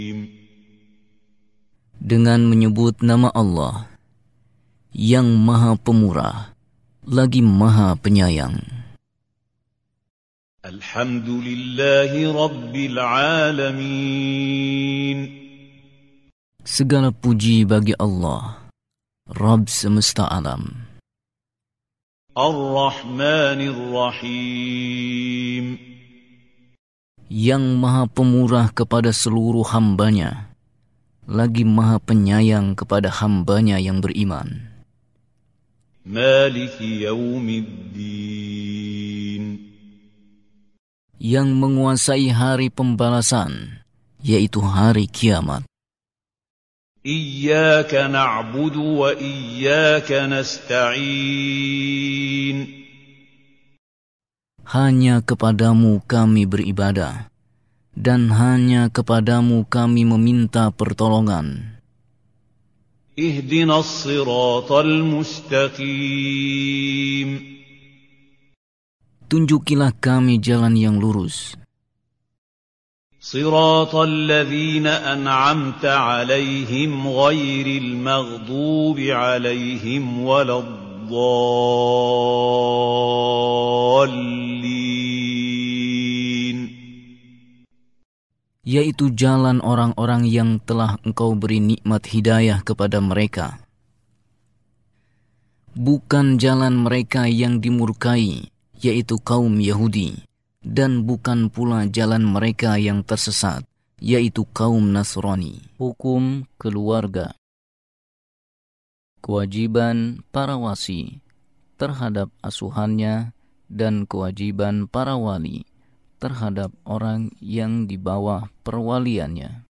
Dengan menyebut nama Allah yang Maha Pemurah lagi Maha Penyayang. Alhamdulillahi Rabbil Alamin. Segala puji bagi Allah, Rabb semesta alam. Ar-Rahmanir Rahim. Yang Maha Pemurah kepada seluruh hambanya, lagi Maha Penyayang kepada hambanya yang beriman. Maliki Yaumiddin. Yang menguasai hari pembalasan, yaitu hari kiamat. Iyyaka na'budu wa iyyaka nasta'in. Hanya kepadamu kami beribadah, dan hanya kepadamu kami meminta pertolongan. Ihdinas siratal mustaqim. Tunjukilah kami jalan yang lurus. Siratal ladzina an'amta 'alaihim ghairil maghdubi 'alaihim waladdallin. Yaitu jalan orang-orang yang telah Engkau beri nikmat hidayah kepada mereka. Bukan jalan mereka yang dimurkai, yaitu kaum Yahudi, dan bukan pula jalan mereka yang tersesat, yaitu kaum Nasrani. Hukum keluarga. Kewajiban para wasi terhadap asuhannya dan kewajiban para wali terhadap orang yang di bawah perwaliannya.